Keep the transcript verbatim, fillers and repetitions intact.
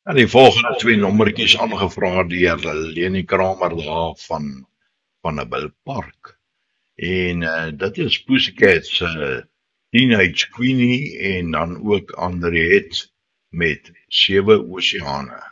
En die volgende twee nommertjies aangevra deur Leni Kramer daar van van 'n Bilpark. En uh, dit is Pussycat se uh, Teenage Queenie en dan ook Andriet met Sewe Oseane.